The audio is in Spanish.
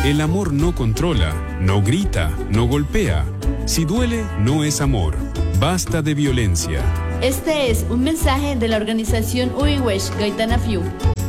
El amor no controla, no grita, no golpea. Si duele, no es amor. Basta de violencia. Este es un mensaje de la organización Uiwesh Gaitana Fiu.